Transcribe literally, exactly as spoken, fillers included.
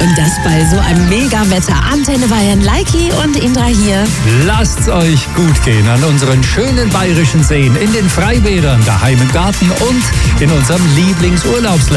Und das bei so einem Mega-Wetter. Antenne Bayern, Leiki und Indra hier. Lasst's euch gut gehen an unseren schönen bayerischen Seen, in den Freibädern, daheim im Garten und in unserem Lieblingsurlaubsland.